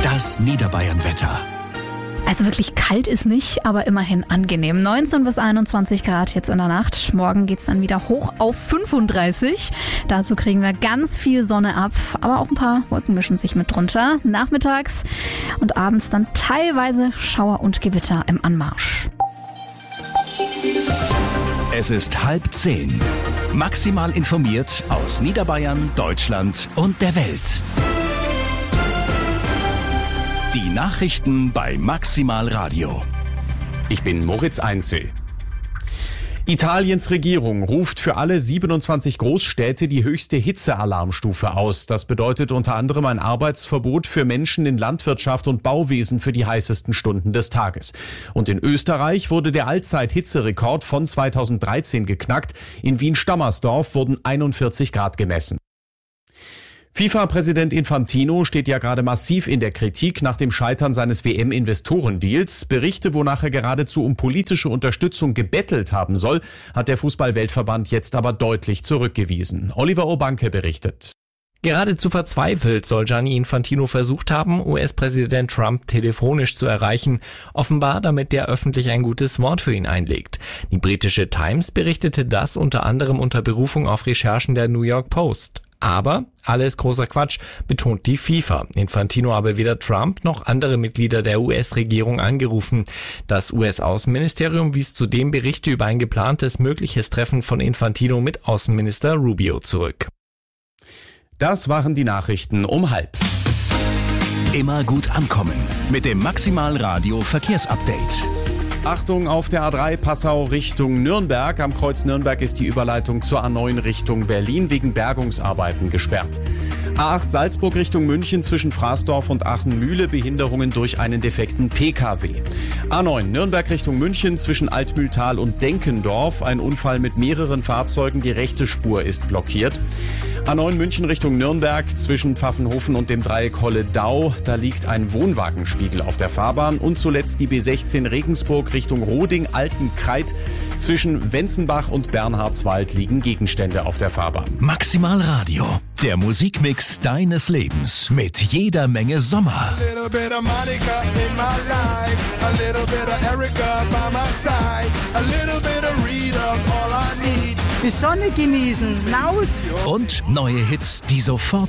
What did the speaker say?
Das Niederbayern-Wetter. Also wirklich kalt ist nicht, aber immerhin angenehm. 19 bis 21 Grad jetzt in der Nacht. Morgen geht's dann wieder hoch auf 35. Dazu kriegen wir ganz viel Sonne ab, aber auch ein paar Wolken mischen sich mit drunter. Nachmittags und abends dann teilweise Schauer und Gewitter im Anmarsch. Es ist 9:30. Maximal informiert aus Niederbayern, Deutschland und der Welt. Die Nachrichten bei Maximal Radio. Ich bin Moritz Einzel. Italiens Regierung ruft für alle 27 Großstädte die höchste Hitzealarmstufe aus. Das bedeutet unter anderem ein Arbeitsverbot für Menschen in Landwirtschaft und Bauwesen für die heißesten Stunden des Tages. Und in Österreich wurde der Allzeit-Hitzerekord von 2013 geknackt. In Wien-Stammersdorf wurden 41 Grad gemessen. FIFA-Präsident Infantino steht ja gerade massiv in der Kritik nach dem Scheitern seines WM-Investorendeals. Berichte, wonach er geradezu um politische Unterstützung gebettelt haben soll, hat der Fußball-Weltverband jetzt aber deutlich zurückgewiesen. Oliver Urbanke berichtet. Geradezu verzweifelt soll Gianni Infantino versucht haben, US-Präsident Trump telefonisch zu erreichen, offenbar damit der öffentlich ein gutes Wort für ihn einlegt. Die britische Times berichtete das unter anderem unter Berufung auf Recherchen der New York Post. Aber alles großer Quatsch, betont die FIFA. Infantino habe weder Trump noch andere Mitglieder der US-Regierung angerufen. Das US-Außenministerium wies zudem Berichte über ein geplantes mögliches Treffen von Infantino mit Außenminister Rubio zurück. Das waren die Nachrichten um 12:30. Immer gut ankommen mit dem Maximal Radio Verkehrsupdate. Achtung auf der A3 Passau Richtung Nürnberg. Am Kreuz Nürnberg ist die Überleitung zur A9 Richtung Berlin wegen Bergungsarbeiten gesperrt. A8 Salzburg Richtung München zwischen Fraßdorf und Aachen-Mühle, Behinderungen durch einen defekten PKW. A9 Nürnberg Richtung München zwischen Altmühltal und Denkendorf, ein Unfall mit mehreren Fahrzeugen, die rechte Spur ist blockiert. A9 München Richtung Nürnberg zwischen Pfaffenhofen und dem Dreieck Holle-Dau, da liegt ein Wohnwagenspiegel auf der Fahrbahn. Und zuletzt die B16 Regensburg Richtung Roding-Altenkreid. Zwischen Wenzenbach und Bernhardswald liegen Gegenstände auf der Fahrbahn. Maximal Radio, der Musikmix deines Lebens mit jeder Menge Sommer. Die Sonne genießen, raus! Und neue Hits, die sofort